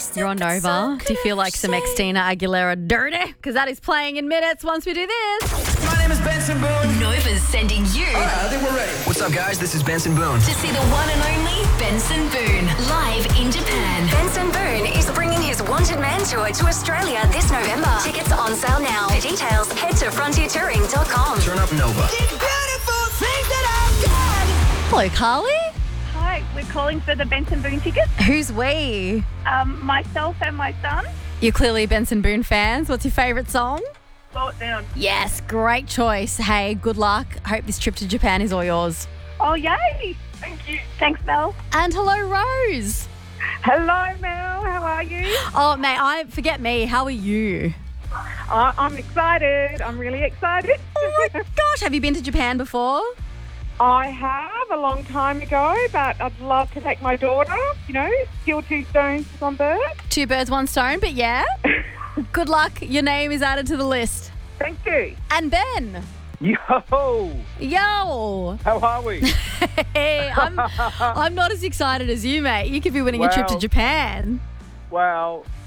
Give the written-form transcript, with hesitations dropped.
You're on Nova. Do you feel like some Christina Aguilera dirty? Because that is playing in minutes once we do this. My name is Benson Boone. Nova's sending you I think we're ready. What's up, guys? This is Benson Boone. to see the one and only Benson Boone live in Japan. Benson Boone is bringing his Wanted Man tour to Australia this November. Tickets on sale now. For details, head to frontiertouring.com. Turn up Nova. Hello, Carly. Hi, we're calling for the Benson Boone tickets. Who's we? Myself and my son. You're clearly Benson Boone fans. What's your favourite song? Slow it down. Yes, great choice. Hey, good luck. Hope this trip to Japan is all yours. Oh, yay. Thank you. Thanks, Mel. And hello, Rose. Hello, Mel. How are you? Oh, mate, forget me. How are you? I'm excited. I'm really excited. Oh, my gosh. Have you been to Japan before? I have a long time ago, but I'd love to take my daughter. Kill two stones with one bird. Two birds, one stone, but yeah. Good luck. Your name is added to the list. Thank you. And Ben. Yo! Yo. How are we? Hey, I'm not as excited as you, mate. You could be winning a trip to Well- Japan. Well,